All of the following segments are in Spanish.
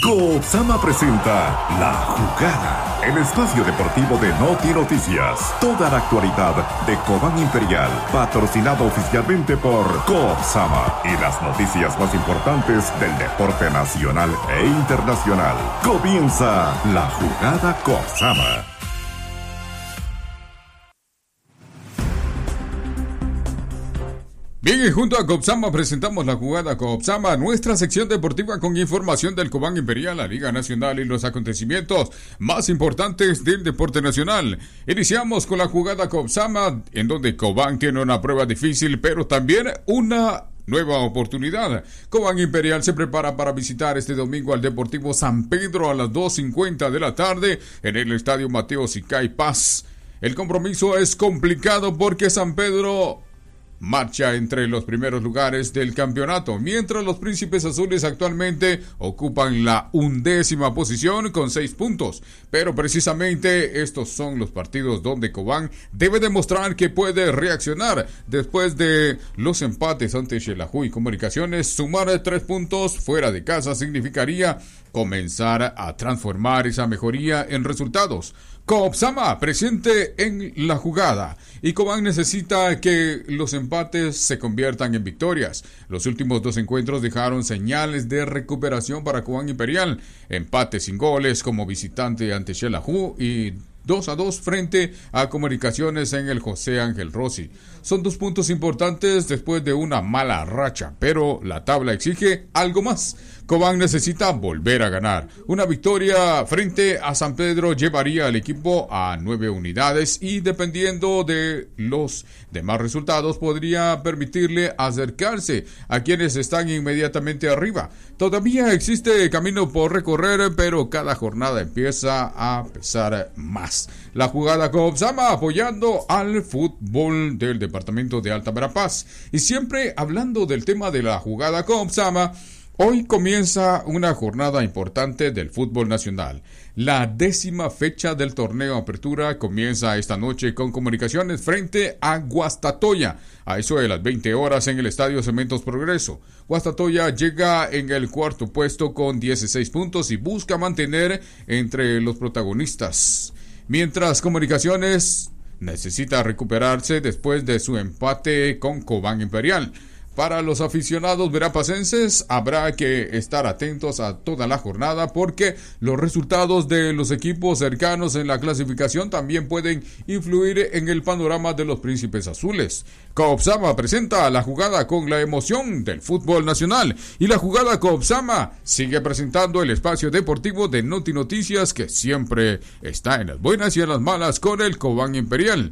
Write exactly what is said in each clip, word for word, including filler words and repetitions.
Coopsama presenta La Jugada, el espacio deportivo de Noti Noticias. Toda la actualidad de Cobán Imperial, patrocinado oficialmente por Coopsama y las noticias más importantes del deporte nacional e internacional. Comienza La Jugada Coopsama. Bien, y junto a Coopsama presentamos La Jugada Coopsama, nuestra sección deportiva con información del Cobán Imperial, la Liga Nacional y los acontecimientos más importantes del deporte nacional. Iniciamos con La Jugada Coopsama, en donde Cobán tiene una prueba difícil, pero también una nueva oportunidad. Cobán Imperial se prepara para visitar este domingo al Deportivo San Pedro a las dos cincuenta de la tarde en el Estadio Mateo Sicay Paz. El compromiso es complicado porque San Pedro marcha entre los primeros lugares del campeonato, mientras los Príncipes Azules actualmente ocupan la undécima posición con seis puntos. Pero precisamente estos son los partidos donde Cobán debe demostrar que puede reaccionar. Después de los empates ante Xelajú y Comunicaciones, sumar tres puntos fuera de casa significaría comenzar a transformar esa mejoría en resultados. Coopsama presente en la jugada, y Cobán necesita que los empates se conviertan en victorias. Los últimos dos encuentros dejaron señales de recuperación para Cobán Imperial: empate sin goles como visitante ante Xelajú y dos a dos frente a Comunicaciones en el José Ángel Rossi. Son dos puntos importantes después de una mala racha, pero la tabla exige algo más. Cobán necesita volver a ganar. Una victoria frente a San Pedro llevaría al equipo a nueve unidades y, dependiendo de los demás resultados, podría permitirle acercarse a quienes están inmediatamente arriba. Todavía existe camino por recorrer, pero cada jornada empieza a pesar más. La Jugada Coopsama apoyando al fútbol del departamento de Alta Verapaz. Y siempre hablando del tema de la Jugada Coopsama, hoy comienza una jornada importante del fútbol nacional. La décima fecha del torneo Apertura comienza esta noche con Comunicaciones frente a Guastatoya, a eso de las veinte horas en el Estadio Cementos Progreso. Guastatoya llega en el cuarto puesto con dieciséis puntos y busca mantener entre los protagonistas, mientras Comunicaciones necesita recuperarse después de su empate con Cobán Imperial. Para los aficionados verapacenses habrá que estar atentos a toda la jornada, porque los resultados de los equipos cercanos en la clasificación también pueden influir en el panorama de los Príncipes Azules. Coopsama presenta La Jugada con la emoción del fútbol nacional, y La Jugada Coopsama sigue presentando el espacio deportivo de Noti Noticias, que siempre está en las buenas y en las malas con el Cobán Imperial.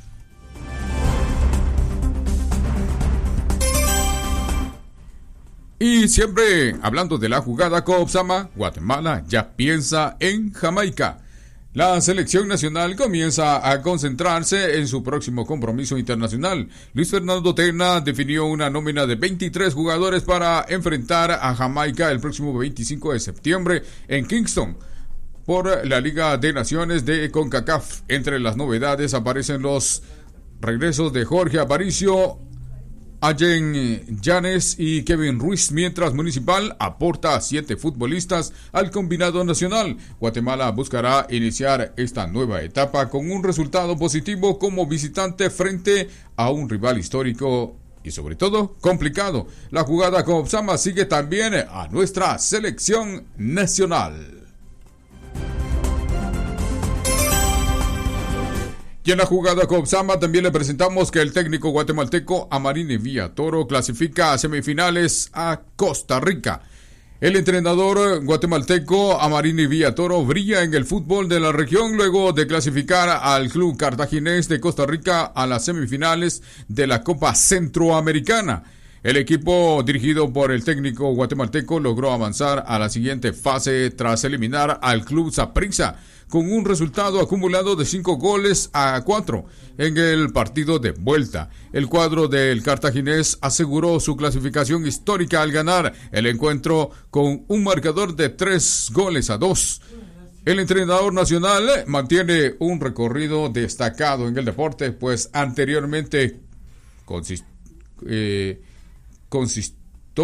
Y siempre hablando de La Jugada Coopsama, Guatemala ya piensa en Jamaica. La selección nacional comienza a concentrarse en su próximo compromiso internacional. Luis Fernando Tena definió una nómina de veintitrés jugadores para enfrentar a Jamaica el próximo veinticinco de septiembre en Kingston por la Liga de Naciones de CONCACAF. Entre las novedades aparecen los regresos de Jorge Aparicio, Allen Llanes y Kevin Ruiz, mientras Municipal aporta a siete futbolistas al combinado nacional. Guatemala buscará iniciar esta nueva etapa con un resultado positivo como visitante frente a un rival histórico y sobre todo complicado. La Jugada Coopsama sigue también a nuestra selección nacional. Y en La Jugada Coopsama también le presentamos que el técnico guatemalteco Amarini Villatoro clasifica a semifinales a Costa Rica. El entrenador guatemalteco Amarini Villatoro brilla en el fútbol de la región luego de clasificar al club cartaginés de Costa Rica a las semifinales de la Copa Centroamericana. El equipo dirigido por el técnico guatemalteco logró avanzar a la siguiente fase tras eliminar al club Saprissa con un resultado acumulado de cinco goles a cuatro en el partido de vuelta. El cuadro del cartaginés aseguró su clasificación histórica al ganar el encuentro con un marcador de tres goles a dos. El entrenador nacional mantiene un recorrido destacado en el deporte, pues anteriormente consist, eh, consist,